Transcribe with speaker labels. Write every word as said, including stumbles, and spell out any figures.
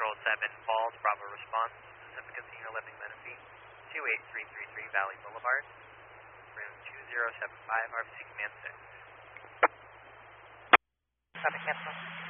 Speaker 1: Control seven Falls, Bravo response, Pacifica Senior Living Menifee, two eight three three three Valley Boulevard, room two zero seven five, R B C Command six.
Speaker 2: Copy, cancel.